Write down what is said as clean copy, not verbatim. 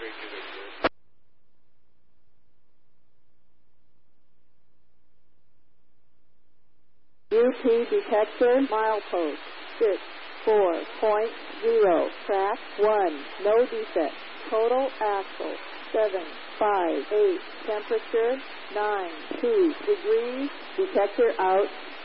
UP detector milepost 64.0, track 1, no defect, total axle 758, temperature 92 degrees, detector out.